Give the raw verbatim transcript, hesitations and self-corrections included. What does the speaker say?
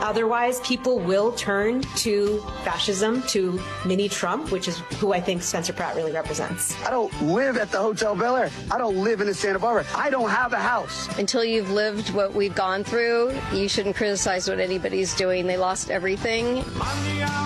Otherwise, people will turn to fascism, to mini Trump, which is who I think Spencer Pratt really represents. I don't live at the Hotel Bel Air. I don't live in the Santa Barbara. I don't have a house. Until you've lived what we've gone through, you shouldn't criticize what anybody's doing. They lost everything.